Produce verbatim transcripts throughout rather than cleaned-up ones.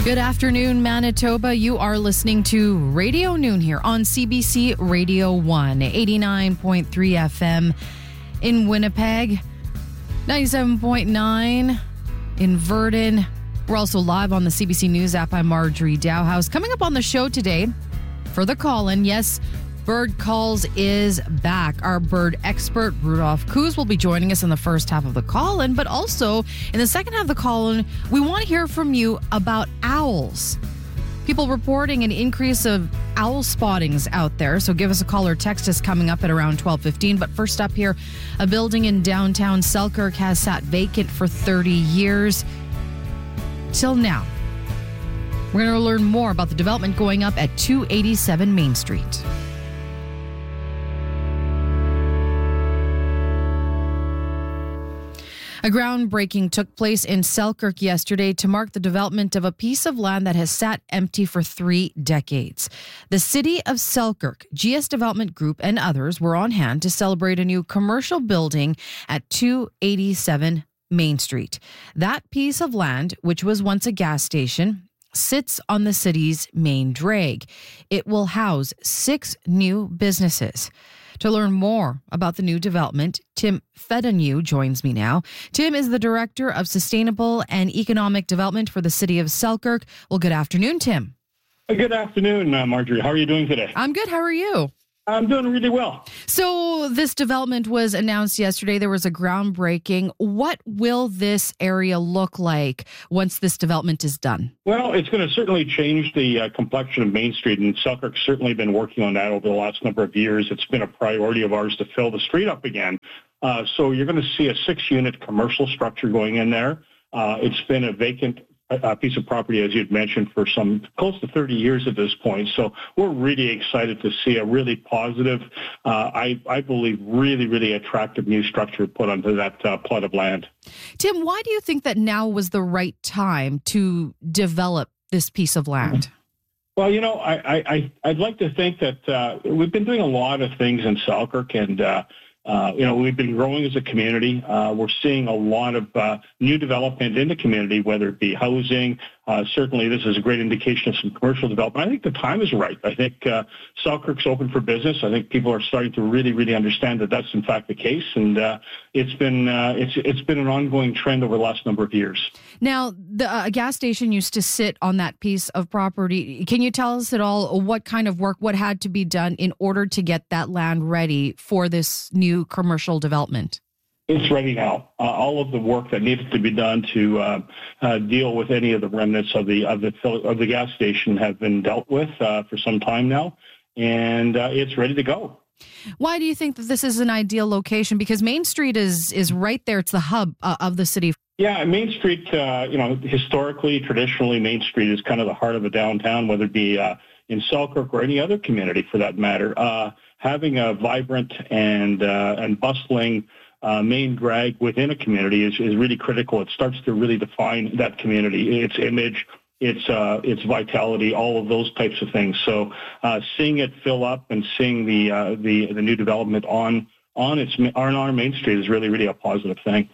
Good afternoon, Manitoba. You are listening to Radio Noon here on C B C Radio one, eighty-nine point three F M in Winnipeg, ninety-seven point nine in Virden. We're also live on the C B C News app. I'm Marjorie Dowhouse. Coming up on the show today for the call-in, yes, Bird Calls is back. Our bird expert, Rudolph Coos, will be joining us in the first half of the call-in, but also in the second half of the call-in, we want to hear from you about owls. People reporting an increase of owl spottings out there, so give us a call or text us coming up at around twelve fifteen. But first up here, a building in downtown Selkirk has sat vacant for thirty years. Till now. We're going to learn more about the development going up at two eighty-seven Main Street. A groundbreaking took place in Selkirk yesterday to mark the development of a piece of land that has sat empty for three decades. The City of Selkirk, G S Development Group, and others were on hand to celebrate a new commercial building at two eighty-seven Main Street. That piece of land, which was once a gas station, sits on the city's main drag. It will house six new businesses. To learn more about the new development, Tim Fedonneau joins me now. Tim is the Director of Sustainable and Economic Development for the City of Selkirk. Well, good afternoon, Tim. Good afternoon, uh, Marjorie. How are you doing today? I'm good. How are you? I'm doing really well. So this development was announced yesterday. There was a groundbreaking. What will this area look like once this development is done? Well, it's going to certainly change the uh, complexion of Main Street, and Selkirk's certainly been working on that over the last number of years. It's been a priority of ours to fill the street up again. Uh, so you're going to see a six-unit commercial structure going in there. Uh, it's been a vacant a piece of property, as you'd mentioned, for some close to thirty years at this point. So we're really excited to see a really positive, uh, I, I believe, really, really attractive new structure put onto that uh, plot of land. Tim, why do you think that now was the right time to develop this piece of land? Well, you know, I, I, I'd like to think that uh, we've been doing a lot of things in Selkirk, and uh, Uh, you know, we've been growing as a community. Uh, we're seeing a lot of uh, new development in the community, whether it be housing. Uh, certainly, this is a great indication of some commercial development. I think the time is right. I think uh, Selkirk's open for business. I think people are starting to really, really understand that that's in fact the case, and uh, it's been uh, it's it's been an ongoing trend over the last number of years. Now, the uh, gas station used to sit on that piece of property. Can you tell us at all what kind of work, what had to be done in order to get that land ready for this new commercial development? It's ready now. Uh, all of the work that needed to be done to uh, uh, deal with any of the remnants of the of the of the gas station have been dealt with uh, for some time now, and uh, it's ready to go. Why do you think that this is an ideal location? Because Main Street is is right there. It's the hub uh, of the city. Yeah, Main Street. Uh, you know, historically, traditionally, Main Street is kind of the heart of a downtown, whether it be uh, in Selkirk or any other community for that matter. Uh, having a vibrant and uh, and bustling Uh, main drag within a community is, is really critical. It starts to really define that community, its image, its uh, its vitality, all of those types of things. So uh, seeing it fill up and seeing the uh, the the new development on on its on our Main Street is really really a positive thing.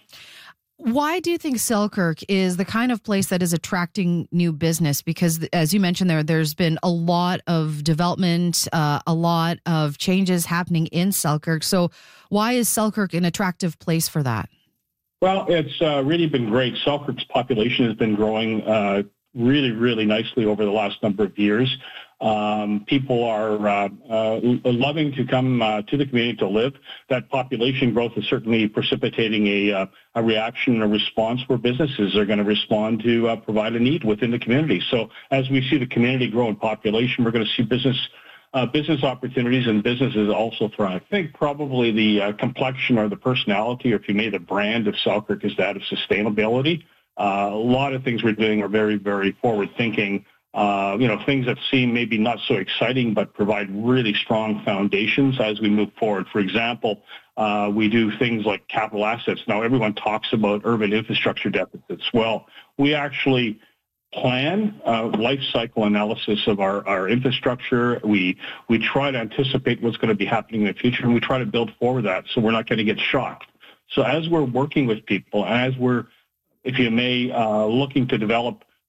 Why do you think Selkirk is the kind of place that is attracting new business? Because as you mentioned there, there's been a lot of development, uh, a lot of changes happening in Selkirk. So why is Selkirk an attractive place for that? Well, it's uh, really been great. Selkirk's population has been growing uh, really, really nicely over the last number of years. Um, people are uh, uh, loving to come uh, to the community to live. That population growth is certainly precipitating a, uh, a reaction, a response where businesses are going to respond to uh, provide a need within the community. So as we see the community grow in population, we're going to see business uh, business opportunities and businesses also thrive. I think probably the uh, complexion or the personality, or if you may, the brand of Selkirk is that of sustainability. Uh, a lot of things we're doing are very, very forward-thinking. Uh, you know, things that seem maybe not so exciting, but provide really strong foundations as we move forward. For example, uh, we do things like capital assets. Now, everyone talks about urban infrastructure deficits. Well, we actually plan uh, life cycle analysis of our, our infrastructure. We we try to anticipate what's going to be happening in the future, and we try to build forward that so we're not going to get shocked. So as we're working with people, as we're, if you may, uh, looking to develop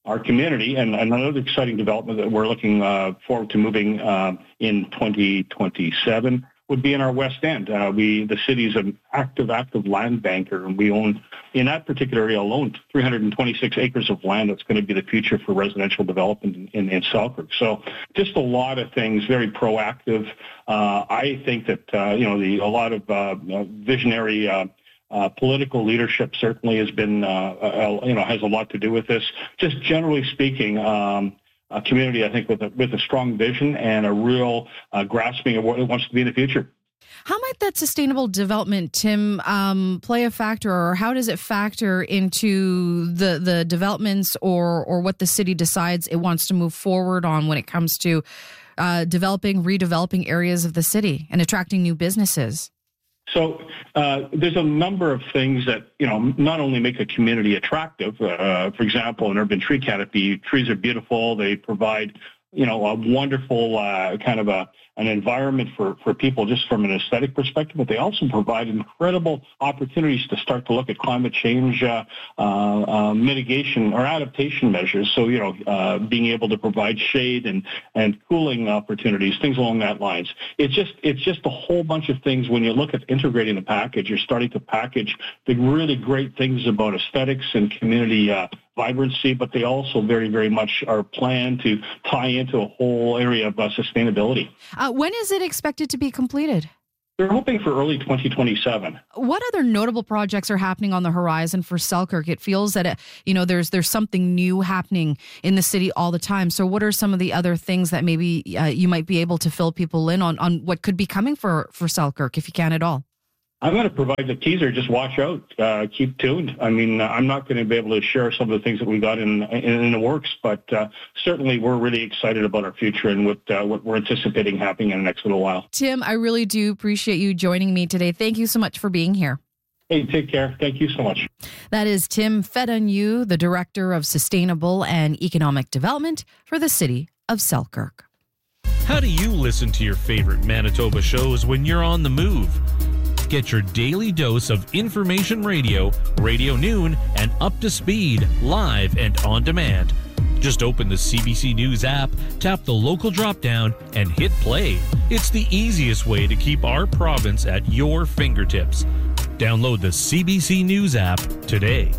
our community. And another exciting development that we're looking uh, forward to moving uh, in twenty twenty-seven would be in our West End. Uh, we, the city is an active, active land banker, and we own, in that particular area alone, three hundred twenty-six acres of land that's going to be the future for residential development in, in, in Selkirk. So just a lot of things, very proactive. Uh, I think that, uh, you know, the, a lot of uh, visionary uh, uh, political leadership certainly has been, uh, uh, you know, has a lot to do with this. Just generally speaking, um, a community, I think, with a, with a strong vision and a real uh, grasping of what it wants to be in the future. How might that sustainable development, Tim, um, play a factor, or how does it factor into the the developments or or what the city decides it wants to move forward on when it comes to uh, developing, redeveloping areas of the city and attracting new businesses? So uh, there's a number of things that, you know, not only make a community attractive. Uh, for example, an urban tree canopy, trees are beautiful. They provide, you know, a wonderful uh, kind of a an environment for, for people just from an aesthetic perspective, but they also provide incredible opportunities to start to look at climate change uh, uh, uh, mitigation or adaptation measures. So, you know, uh, being able to provide shade and, and cooling opportunities, things along that lines. It's just it's just a whole bunch of things. When you look at integrating the package, you're starting to package the really great things about aesthetics and community uh, vibrancy, but they also very, very much are planned to tie into a whole area of uh, sustainability. Uh, when is it expected to be completed? They're hoping for early twenty twenty-seven. What other notable projects are happening on the horizon for Selkirk? It feels that, you know, there's there's something new happening in the city all the time. So what are some of the other things that maybe uh, you might be able to fill people in on, on what could be coming for, for Selkirk, if you can at all? I'm going to provide the teaser. Just watch out. Uh, keep tuned. I mean, I'm not going to be able to share some of the things that we got in in, in the works, but uh, certainly we're really excited about our future and what, uh, what we're anticipating happening in the next little while. Tim, I really do appreciate you joining me today. Thank you so much for being here. Hey, take care. Thank you so much. That is Tim Fedonneau, the Director of Sustainable and Economic Development for the City of Selkirk. How do you listen to your favorite Manitoba shows when you're on the move? Get your daily dose of information radio, Radio Noon, and Up to Speed, live and on demand. Just open the C B C News app, tap the local drop-down, and hit play. It's the easiest way to keep our province at your fingertips. Download the C B C News app today.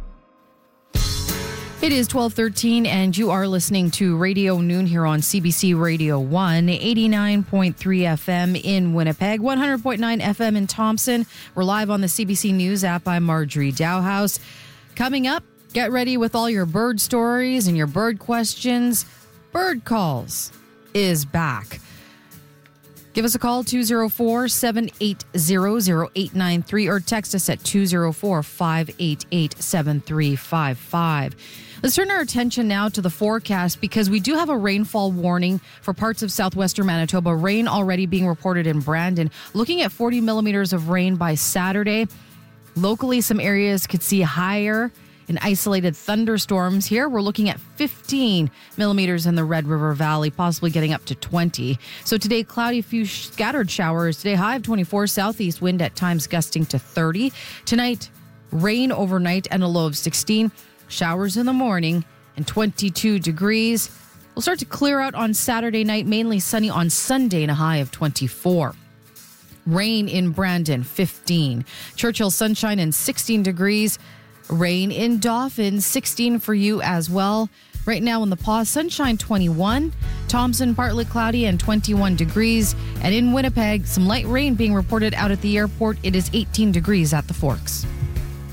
It is twelve thirteen, and you are listening to Radio Noon here on C B C Radio one, eighty-nine point three F M in Winnipeg, one hundred point nine F M in Thompson. We're live on the C B C News app. I'm Marjorie Dowhouse. Coming up, get ready with all your bird stories and your bird questions. Bird Calls is back. Give us a call, two oh four, seven eight zero, zero eight nine three, or text us at two oh four, five eight eight, seven three five five. Let's turn our attention now to the forecast, because we do have a rainfall warning for parts of southwestern Manitoba. Rain already being reported in Brandon. Looking at forty millimeters of rain by Saturday. Locally, some areas could see higher in isolated thunderstorms. Here, we're looking at fifteen millimeters in the Red River Valley, possibly getting up to twenty. So today, cloudy, few scattered showers. Today, high of twenty-four, southeast wind at times gusting to thirty. Tonight, rain overnight and a low of sixteen. Showers in the morning and twenty-two degrees. We'll start to clear out on Saturday night, mainly sunny on Sunday and a high of twenty-four. Rain in Brandon, fifteen. Churchill, sunshine and sixteen degrees. Rain in Dauphin, sixteen for you as well. Right now in the Paw, sunshine twenty-one. Thompson, partly cloudy and twenty-one degrees. And in Winnipeg, some light rain being reported out at the airport. It is eighteen degrees at the Forks.